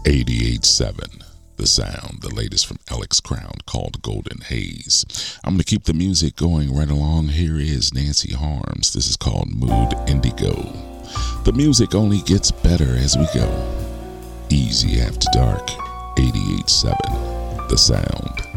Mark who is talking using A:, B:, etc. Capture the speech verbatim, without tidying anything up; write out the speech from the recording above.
A: eighty-eight seven, The Sound, the latest from Alex Crown called Golden Haze. I'm going to keep the music going right along. Here is Nancy Harms. This is called Mood Indigo. The music only gets better as we go. Easy After Dark, eighty-eight seven, The Sound.